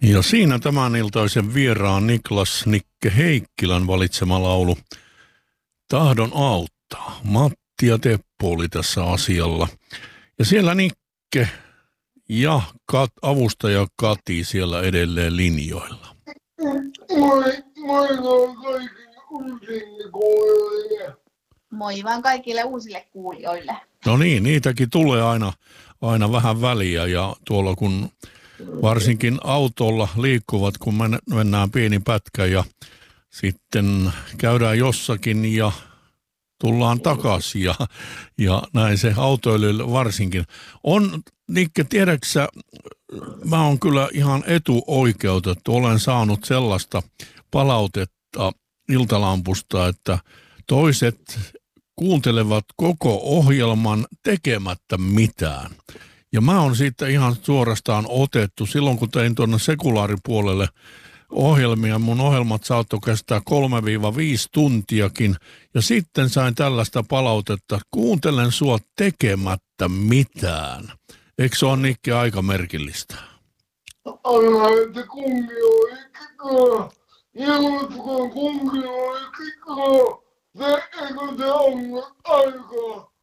Ja siinä tämän iltaisen vieraan Niklas Nikke Heikkilän valitsema laulu Tahdon auttaa. Matti ja Teppo oli tässä asialla. Ja siellä Nikke ja avustaja Kati siellä edelleen linjoilla. Moi kaikille uusille kuulijoille. Moi vaan kaikille uusille kuulijoille. No niin, niitäkin tulee aina vähän väliä ja tuolla kun varsinkin autolla liikkuvat, kun mennään pieni pätkä ja sitten käydään jossakin ja tullaan takaisin ja näin se autoilijoille varsinkin. On, Nikke, tiedäksä, mä oon kyllä ihan etuoikeutettu. Olen saanut sellaista palautetta Iltalampusta, että toiset kuuntelevat koko ohjelman tekemättä mitään. Ja mä oon siitä ihan suorastaan otettu. Silloin kun tein tuonne sekulaaripuolelle ohjelmia, mun ohjelmat saattoi kestää 3-5 tuntiakin. Ja sitten sain tällaista palautetta, kuuntelen sua tekemättä mitään. Eikö se ole, Nikke, aika merkillistä? Anna, että kunnioittakaa. Ilmoittakaa kunnioittakaa. Eikö te ole aikaa?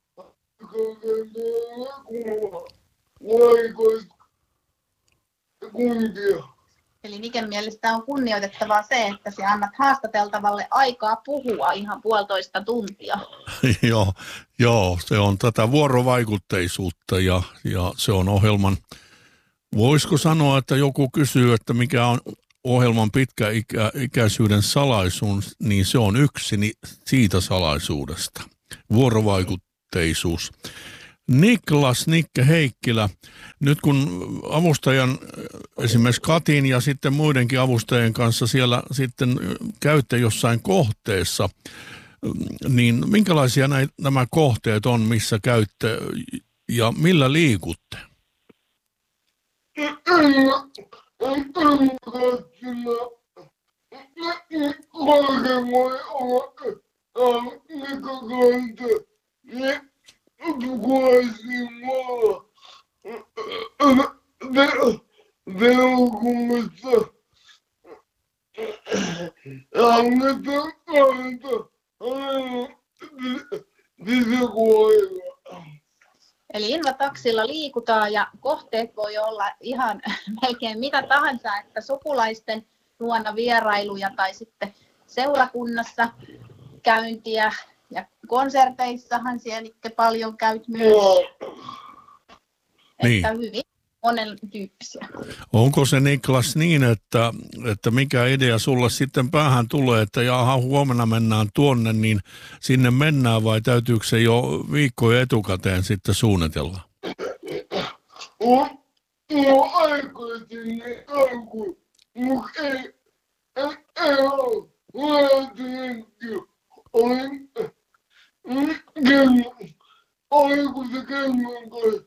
Kuntia. Eli Niken mielestä on kunnioitettavaa se, että sä annat haastateltavalle aikaa puhua ihan 1,5 tuntia. Joo, se on tätä vuorovaikutteisuutta ja se on ohjelman, voisiko sanoa, että joku kysyy, että mikä on ohjelman pitkäikäisyyden salaisuus, niin se on yksi siitä salaisuudesta. Vuorovaikutteisuus. Niklas Nikke Heikkilä, nyt kun avustajan, esimerkiksi Katin ja sitten muidenkin avustajien kanssa siellä sitten käytte jossain kohteessa, niin minkälaisia nämä kohteet on, missä käytte ja millä liikutte? Eli invataksilla liikutaan ja kohteet voi olla ihan melkein mitä tahansa, että sukulaisten luona vierailuja tai sitten seurakunnassa käyntiä ja konserteissahan siellä Nikke paljon käyt myös. Niin. Että hyvin monen tyyppisiä. Onko se, Niklas, niin, että mikä idea sulle sitten päähän tulee, että jaha, huomenna mennään tuonne, niin sinne mennään vai täytyykö se jo viikkoja etukäteen sitten suunnitella? Aikaisin alkuun, mutta ei ole. Oliko se kello kai?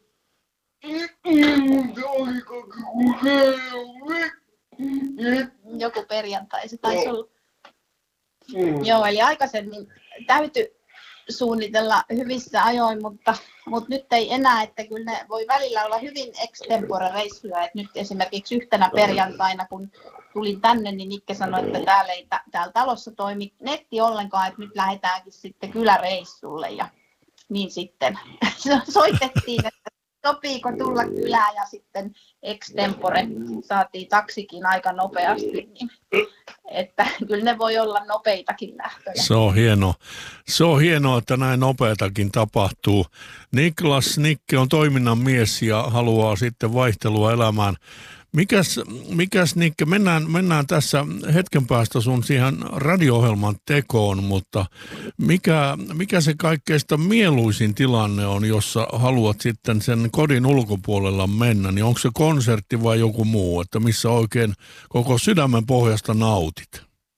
Joku perjantai se taisi olla. Joo, eli aikaisemmin täytyi suunnitella hyvissä ajoin, mutta nyt ei enää, että kyllä ne voi välillä olla hyvin extempore-reissuja. Et nyt esimerkiksi yhtenä perjantaina, kun tulin tänne, niin Nikke sanoi, että täällä talossa toimi netti ollenkaan, että nyt lähdetäänkin sitten kyläreissulle. Ja niin sitten soitettiin, että sopiiko tulla kylään ja sitten extempore saatiin taksikin aika nopeasti. Niin, että kyllä ne voi olla nopeitakin lähtöjä. Se on hienoa, että näin nopeatakin tapahtuu. Niklas Nikke on toiminnan mies ja haluaa sitten vaihtelua elämään. Mikäs Nikke, mennään tässä hetken päästä sun siihen radio-ohjelman tekoon, mutta mikä se kaikkeista mieluisin tilanne on, jossa haluat sitten sen kodin ulkopuolella mennä, niin onko se konsertti vai joku muu, että missä oikein koko sydämen pohjasta nautit?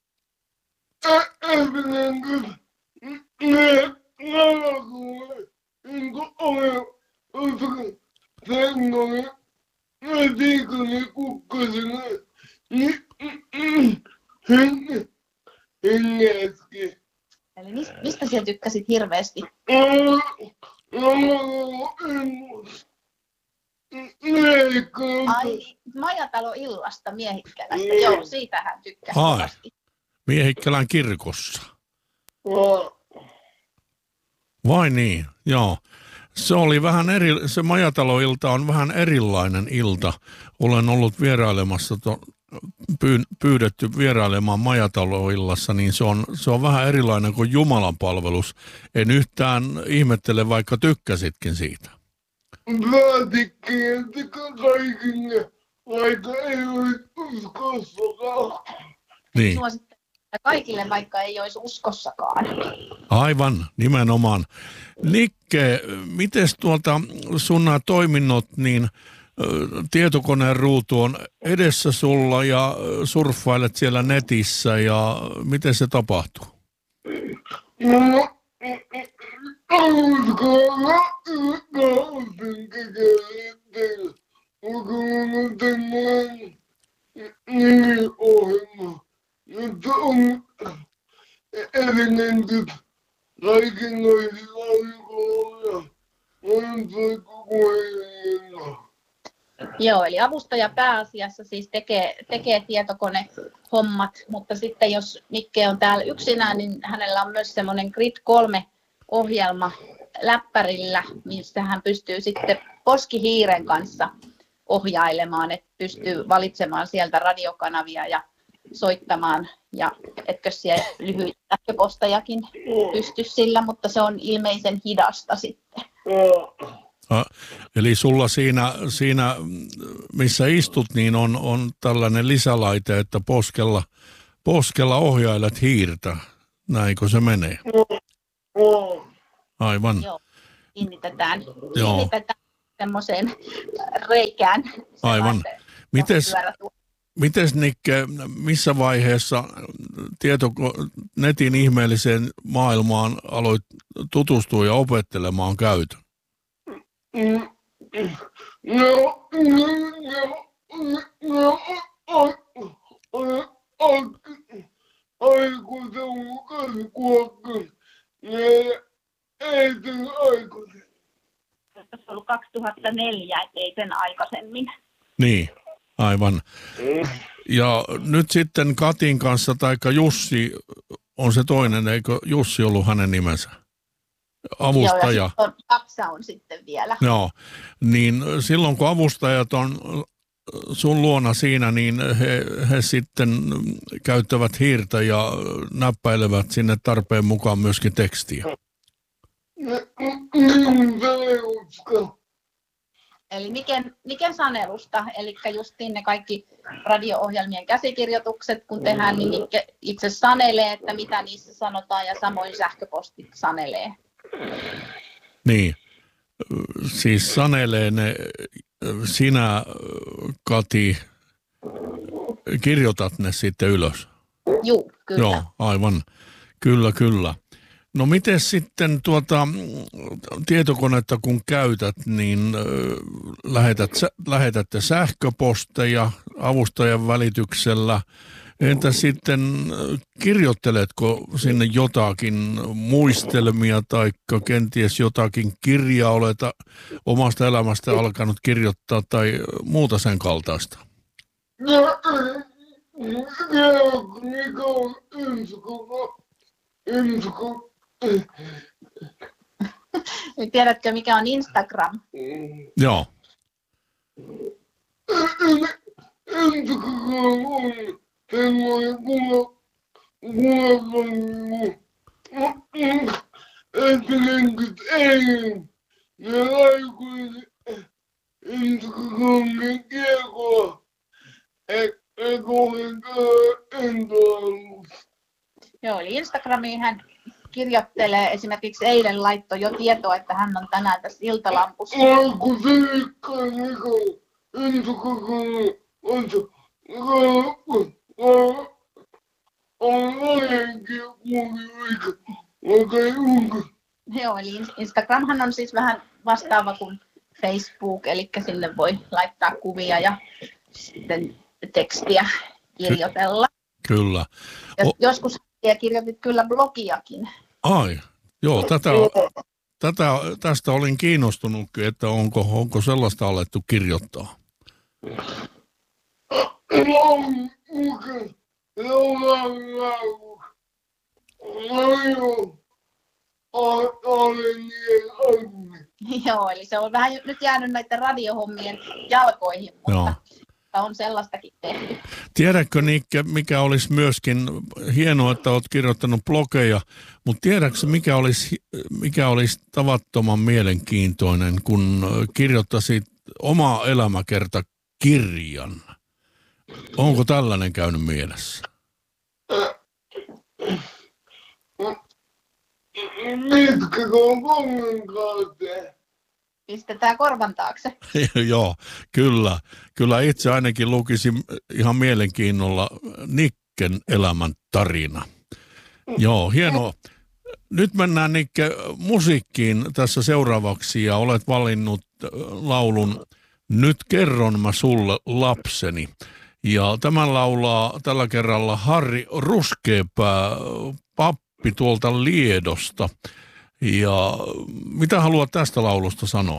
Eli mistä sä tykkäsit hirveästi? Ai, Majatalo-illasta Miehikkälästä. Joo, siitä hän tykkää kovasti. Miehikkälän kirkossa. Vai niin, joo. Se Majatalo-ilta on vähän erilainen ilta. Olen ollut vierailemassa, pyydetty vierailemaan Majatalo-illassa, niin se on vähän erilainen kuin Jumalan palvelus. En yhtään ihmettele, vaikka tykkäsitkin siitä. Laatikkeet kaikille, vaikka ei olisi uskossakaan. Niin. Suosittelen kaikille, vaikka ei olisi uskossakaan. Aivan, nimenomaan. Nikke, mites sun nämä toiminnot, niin tietokoneen ruutu on edessä sulla ja surffailet siellä netissä ja miten se tapahtuu? Nyt on elementit kaikenlaisilla aikoilla ja on se koko ajan. Joo, eli avustaja pääasiassa siis tekee tietokonehommat, mutta sitten jos Nikke on täällä yksinään, niin hänellä on myös semmoinen Grid 3-ohjelma läppärillä, missä hän pystyy sitten poskihiiren kanssa ohjailemaan, että pystyy valitsemaan sieltä radiokanavia ja soittamaan, ja etkö siellä lyhyitä sähköpostajakin pysty sillä, mutta se on ilmeisen hidasta sitten. Eli sulla siinä, missä istut, niin on tällainen lisälaite, että poskella ohjailet hiirtä. Näinkö se menee? Aivan. Joo, kiinnitetään semmoiseen reikään. Aivan. Mites Nikke, missä vaiheessa netin ihmeelliseen maailmaan aloit tutustua ja opettelemaan käytön? Aikuisen mukaan kuokka. Ei sen aikuisen. Se on ollut 2004, ei sen aikaisemmin. Niin, aivan. Ja nyt sitten Katin kanssa, taikka Jussi on se toinen, eikö Jussi ollut hänen nimensä? Avustaja. Joo, ja Saksa on sitten vielä. Joo, niin silloin kun avustajat on sun luona siinä, niin he sitten käyttävät hiirtä ja näppäilevät sinne tarpeen mukaan myöskin tekstiä. Eli Miken sanelusta, eli justiin ne kaikki radio-ohjelmien käsikirjoitukset, kun tehdään, niin Mikke itse sanelee, että mitä niissä sanotaan, ja samoin sähköpostit sanelee. Niin, siis sanelee ne, sinä Kati, kirjoitat ne sitten ylös? Juu, kyllä. Joo, aivan, kyllä. No miten sitten tietokonetta kun käytät, niin lähetätte sähköposteja avustajan välityksellä. Entä sitten kirjoitteletko sinne jotakin muistelmia tai kenties jotakin kirjaa oleta omasta elämästä alkanut kirjoittaa tai muuta sen kaltaista? Tiedätkö, mikä on Instagram? Joo. Joo, eli Instagramiin hän kirjoittelee, esimerkiksi eilen laittoi jo tietoa, että hän on tänään tässä iltalampussa. Joo, eli Instagramhan on siis vähän vastaava kuin Facebook, eli sinne voi laittaa kuvia ja sitten tekstiä kirjoitella. Kyllä. Joskus kirjoitit kyllä blogiakin. Ai, joo, tästä olin kiinnostunutkin, että onko sellaista alettu kirjoittaa. Joo, eli se on vähän nyt jäänyt näiden radiohommien jalkoihin, mutta on sellaistakin tehty. Tiedätkö, Nikke, mikä olisi myöskin hienoa, että olet kirjoittanut blogeja, mutta tiedätkö, mikä olisi tavattoman mielenkiintoinen, kun kirjoittaisit omaa elämäkertakirjan? Onko tällainen käynyt mielessä? Mitkä on kongen kautta? Pistetään korvan taakse. Joo, kyllä. Kyllä itse ainakin lukisin ihan mielenkiinnolla Nikken elämän tarina. Joo, hienoa. Nyt mennään, Nikke, musiikkiin tässä seuraavaksi ja olet valinnut laulun Nyt kerron mä sulle lapseni. Ja tämän laulaa tällä kerralla Harri Ruskeapää, pappi tuolta Liedosta. Ja mitä haluat tästä laulusta sanoa?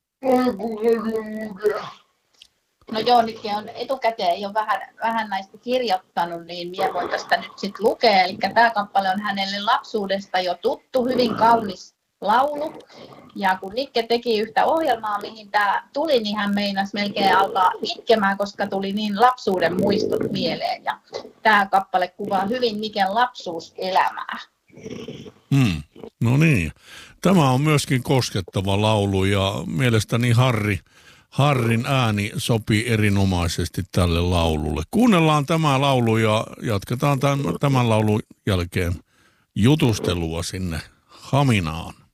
No joo, nytkin on etukäteen jo vähän näistä kirjoittanut, niin minä voin tästä nyt sitten lukea. Eli tämä kappale on hänelle lapsuudesta jo tuttu, hyvin kaunis laulu. Ja kun Nikke teki yhtä ohjelmaa, mihin tämä tuli, niin hän meinasi melkein alkaa itkemään, koska tuli niin lapsuuden muistot mieleen. Ja tämä kappale kuvaa hyvin Niken lapsuuselämää. No niin. Tämä on myöskin koskettava laulu ja mielestäni Harrin ääni sopii erinomaisesti tälle laululle. Kuunnellaan tämä laulu ja jatketaan tämän laulun jälkeen jutustelua sinne Haminaan.